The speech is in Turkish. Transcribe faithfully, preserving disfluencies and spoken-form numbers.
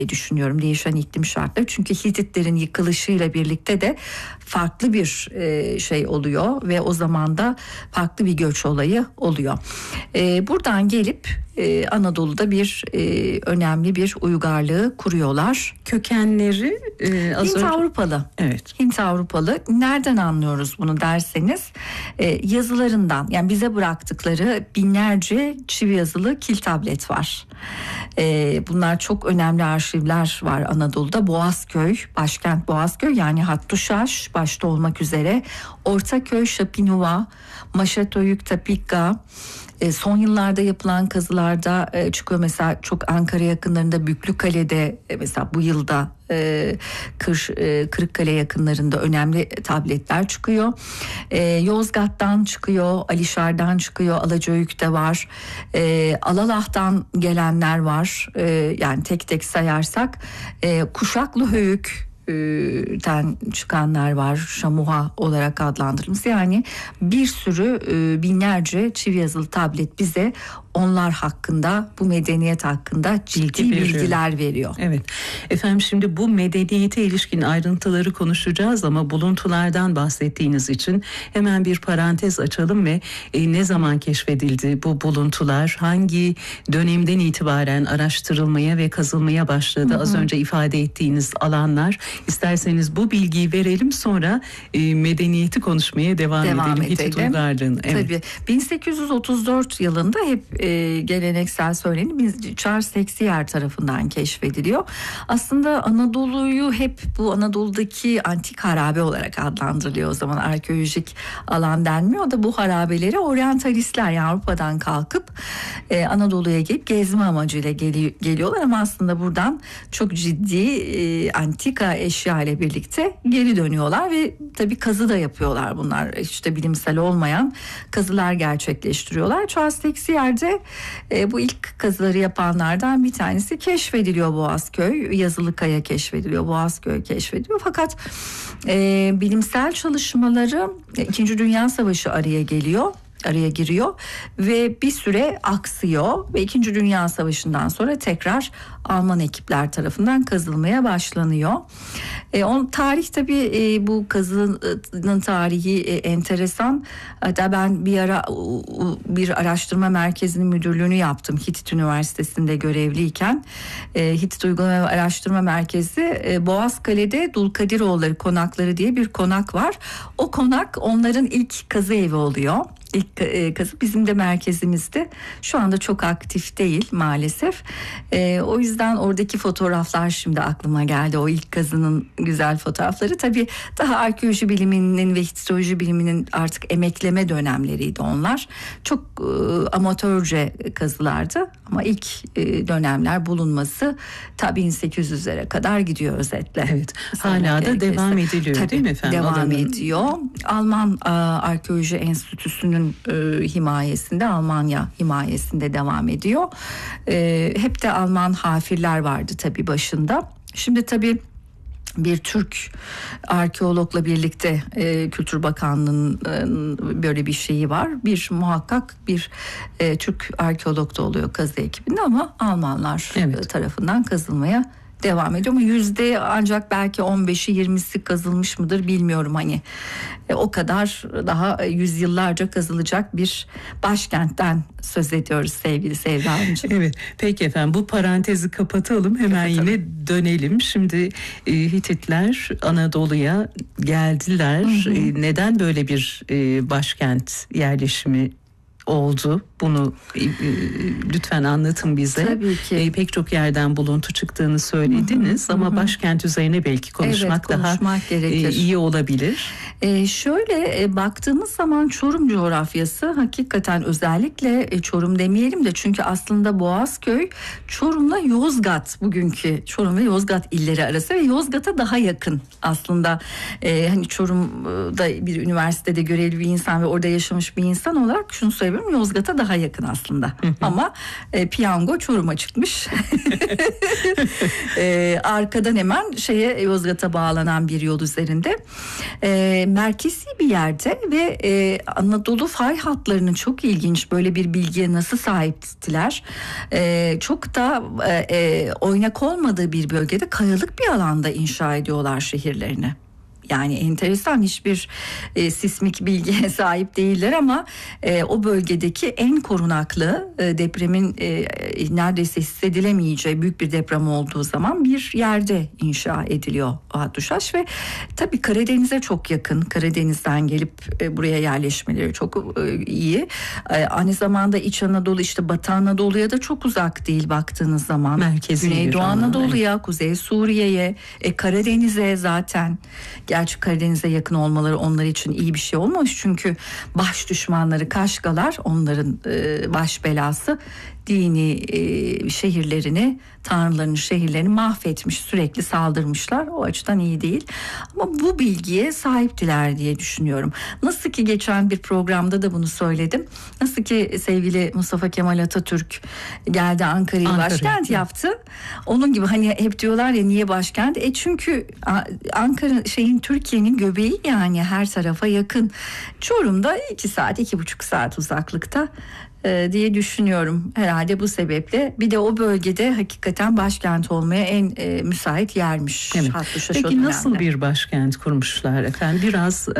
düşünüyorum, değişen iklim şartları. Çünkü Hititlerin yıkılışıyla birlikte de farklı bir e, şey oluyor ve o zaman da farklı bir göç olayı oluyor. E, buradan gelip e, Anadolu'da bir e, önemli bir uygarlığı kuruyorlar. Kökenleri e, az Hint önce... Avrupalı. Evet. Hint Avrupalı. Nereden anlıyoruz bunu derseniz e, yazılarından, yani bize bıraktıkları binlerce çivi yazılı kil tablet var. E, bunlar çok önemli arşivler var Anadolu'da. Boğazköy, başkent Boğazköy, yani Hattuşaş başta olmak üzere Ortaköy, Şapinuva, Maşatoyuk, Tapika. E, son yıllarda yapılan kazılarda e, çıkıyor. Mesela çok Ankara yakınlarında Büklükale'de e, mesela bu yılda e, Kır, e, Kırıkkale yakınlarında önemli tabletler çıkıyor. E, Yozgat'tan çıkıyor, Alişar'dan çıkıyor, Alacayük'te var. E, Alalah'tan gelenler var. E, yani tek tek sayarsak e, Kuşaklı Höyük ten çıkanlar var, Şamuha olarak adlandırılmış. Yani bir sürü binlerce çivi yazılı tablet bize onlar hakkında, bu medeniyet hakkında ciddi bilgiler veriyor. Evet. Efendim, şimdi bu medeniyete ilişkin ayrıntıları konuşacağız ama buluntulardan bahsettiğiniz için hemen bir parantez açalım ve e, ne zaman keşfedildi bu buluntular? Hangi dönemden itibaren araştırılmaya ve kazılmaya başladı? Hı hı. Az önce ifade ettiğiniz alanlar. İsterseniz bu bilgiyi verelim, sonra e, medeniyeti konuşmaya devam, devam edelim. Hitit uygarlığını. Evet. Tabii. bin sekiz yüz otuz dört yılında hep e, geleneksel söylenir, Charles Texier tarafından keşfediliyor. Aslında Anadolu'yu hep bu Anadolu'daki antik harabe olarak adlandırılıyor. O zaman arkeolojik alan denmiyor. O da bu harabeleri oryantalistler, yani Avrupa'dan kalkıp e, Anadolu'ya gelip gezme amacıyla geli, geliyorlar ama aslında buradan çok ciddi e, antika eşya ile birlikte geri dönüyorlar ve tabii kazı da yapıyorlar bunlar. İşte bilimsel olmayan kazılar gerçekleştiriyorlar. Charles Texier'de e, bu ilk kazıları yapanlardan bir tanesi keşfediliyor. Boğazköy, Yazılıkaya keşfediliyor, Boğazköy keşfediliyor. Fakat e, bilimsel çalışmaları e, İkinci Dünya Savaşı araya geliyor. araya giriyor ve bir süre aksıyor ve İkinci Dünya Savaşı'ndan sonra tekrar Alman ekipler tarafından kazılmaya başlanıyor. E, on tarih tabii e, bu kazının tarihi e, enteresan. Hatta ben bir ara bir araştırma merkezinin müdürlüğünü yaptım Hitit Üniversitesi'nde görevliyken. E, Hitit Uygulama ve Araştırma Merkezi e, Boğazkale'de Dulkadiroğulları Konakları diye bir konak var. O konak onların ilk kazı evi oluyor. İlk e, kazı bizim de merkezimizde. Şu anda çok aktif değil maalesef. E, o yüzden oradaki fotoğraflar şimdi aklıma geldi. O ilk kazının güzel fotoğrafları. Tabii daha arkeoloji biliminin ve histoloji biliminin artık emekleme dönemleriydi onlar. Çok e, amatörce kazılardı. Ama ilk e, dönemler bulunması ta bin sekiz yüzlere kadar gidiyor özetle. Evet. Hala da devam ediliyor. Tabii, değil mi efendim? Devam Alanın... ediyor. Alman e, Arkeoloji Enstitüsü'nün e, himayesinde, Almanya himayesinde devam ediyor. E, hep de Alman hafirler vardı tabii başında. Şimdi tabii bir Türk arkeologla birlikte e, Kültür Bakanlığı'nın e, böyle bir şeyi var. Bir muhakkak bir e, Türk arkeolog da oluyor kazı ekibinde ama Almanlar evet. tarafından kazılmaya devam ediyor ama yüzde ancak belki on beşi yirmisi kazılmış mıdır bilmiyorum, hani e, o kadar daha yüzyıllarca kazılacak bir başkentten söz ediyoruz sevgili Sevda Hanımcığım. Evet, peki efendim, bu parantezi kapatalım, hemen kapatalım. Yine dönelim. Şimdi e, Hititler Anadolu'ya geldiler. Hı hı. E, neden böyle bir e, başkent yerleşimi oldu? Bunu e, e, lütfen anlatın bize. Tabii ki. E, pek çok yerden buluntu çıktığını söylediniz, hı hı, ama hı. başkent üzerine belki konuşmak, evet, daha konuşmak e, iyi olabilir. E, şöyle e, baktığımız zaman Çorum coğrafyası hakikaten, özellikle e, Çorum demeyelim de çünkü aslında Boğazköy Çorum'la Yozgat, bugünkü Çorum ve Yozgat illeri arası ve Yozgat'a daha yakın aslında. E, hani Çorum'da bir üniversitede görevli bir insan ve orada yaşamış bir insan olarak şunu söyleyebilirim. seviyorum. Yozgat'a daha yakın aslında. Ama e, piyango Çorum'a çıkmış. e, arkadan hemen şeye Yozgat'a bağlanan bir yol üzerinde. E, merkezi bir yerde ve e, Anadolu fay hatlarının çok ilginç böyle bir bilgiye nasıl sahiptiler. E, çok da e, e, oynak olmadığı bir bölgede kayalık bir alanda inşa ediyorlar şehirlerini. Yani enteresan, hiçbir e, sismik bilgiye sahip değiller ama e, o bölgedeki en korunaklı e, depremin e, neredeyse hissedilemeyeceği büyük bir deprem olduğu zaman bir yerde inşa ediliyor Hattuşaş ve tabii Karadeniz'e çok yakın. Karadeniz'den gelip e, buraya yerleşmeleri çok e, iyi. E, aynı zamanda İç Anadolu, işte Batı Anadolu'ya da çok uzak değil baktığınız zaman. Merkezi Güneydoğu alan, Anadolu'ya, evet. Kuzey Suriye'ye, e, Karadeniz'e zaten. Gerçi Karadeniz'e yakın olmaları onlar için iyi bir şey olmamış. Çünkü baş düşmanları Kaşgalar, onların e, baş belası, dini e, şehirlerini, tanrıların şehirlerini mahvetmiş, sürekli saldırmışlar. O açıdan iyi değil. Ama bu bilgiye sahiptiler diye düşünüyorum. Nasıl ki geçen bir programda da bunu söyledim. Nasıl ki sevgili Mustafa Kemal Atatürk geldi Ankara'yı Ankara, başkent yaptı. Onun gibi hani hep diyorlar ya niye başkent? E çünkü Ankara şeyin Türkiye'nin göbeği, yani her tarafa yakın. Çorum'da iki saat, iki buçuk saat uzaklıkta diye düşünüyorum. Herhalde bu sebeple, bir de o bölgede hakikaten başkent olmaya en e, müsait yermiş. Evet. Hattuşaş Peki nasıl bir başkent kurmuşlar efendim? Biraz